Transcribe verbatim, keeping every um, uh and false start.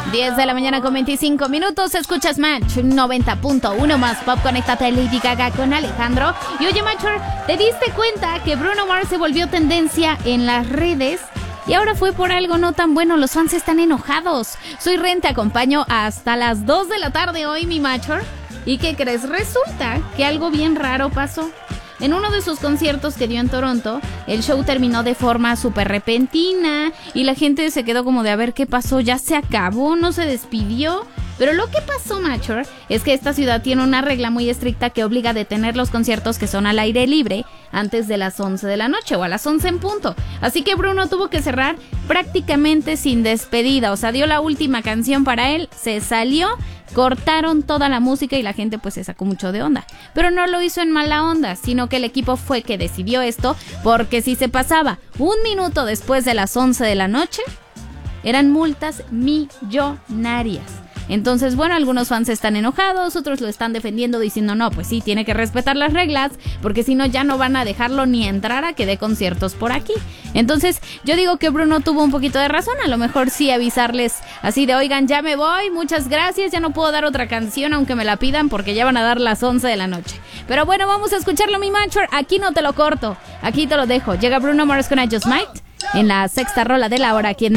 diez de la mañana con veinticinco minutos. Escuchas Match noventa punto uno más pop. Conéctate a Lady Gaga con Alejandro. Y oye, Matcher, ¿te diste cuenta que Bruno Mars se volvió tendencia en las redes? Y ahora fue por algo no tan bueno. Los fans están enojados. Soy Ren, te acompaño hasta las dos de la tarde hoy, mi Matcher. ¿Y qué crees? Resulta que algo bien raro pasó. En uno de sus conciertos que dio en Toronto, el show terminó de forma súper repentina y la gente se quedó como de a ver qué pasó, ya se acabó, no se despidió. Pero lo que pasó, Matcher, es que esta ciudad tiene una regla muy estricta que obliga a detener los conciertos que son al aire libre antes de las once de la noche o a las once en punto. Así que Bruno tuvo que cerrar prácticamente sin despedida, o sea, dio la última canción para él, se salió, cortaron toda la música y la gente pues se sacó mucho de onda. Pero no lo hizo en mala onda, sino que el equipo fue que decidió esto, porque si se pasaba un minuto después de las once de la noche, eran multas millonarias. Entonces, bueno, algunos fans están enojados, otros lo están defendiendo diciendo, no, pues sí, tiene que respetar las reglas, porque si no ya no van a dejarlo ni entrar a que dé conciertos por aquí. Entonces, yo digo que Bruno tuvo un poquito de razón, a lo mejor sí avisarles así de, oigan, ya me voy, muchas gracias, ya no puedo dar otra canción aunque me la pidan porque ya van a dar las once de la noche. Pero bueno, vamos a escucharlo, mi Matcher, aquí no te lo corto, aquí te lo dejo. Llega Bruno Mars con I Just Might en la sexta rola de la hora aquí en